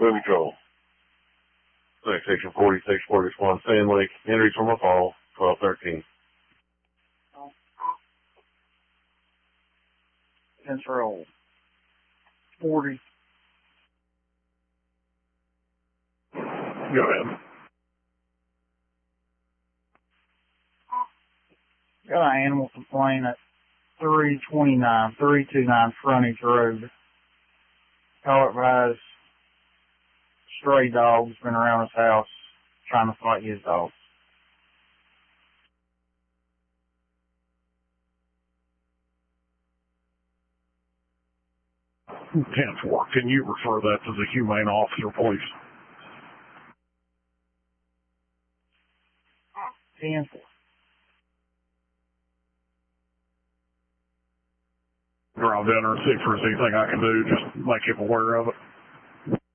Movie Joel. Station 46, respond Sand Lake, injuries from a fall, 1213. Control 40. Go ahead. Got an animal complaint at 329 Frontage Road. Call it rise. Stray dog's been around his house trying to fight his dog. 10-4. Can you refer that to the humane officer, please? 10-4. Drive down there and see if there's anything I can do. Just make him aware of it.